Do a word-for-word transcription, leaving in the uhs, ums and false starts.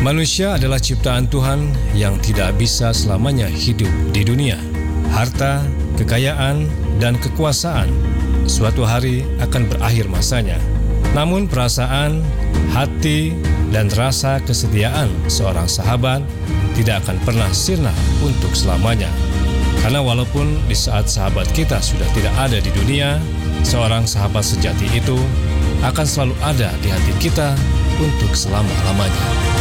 Manusia adalah ciptaan Tuhan yang tidak bisa selamanya hidup di dunia. Harta, kekayaan, dan kekuasaan suatu hari akan berakhir masanya. Namun perasaan, hati, dan rasa kesetiaan seorang sahabat tidak akan pernah sirna untuk selamanya. Karena walaupun di saat sahabat kita sudah tidak ada di dunia, seorang sahabat sejati itu akan selalu ada di hati kita untuk selama-lamanya.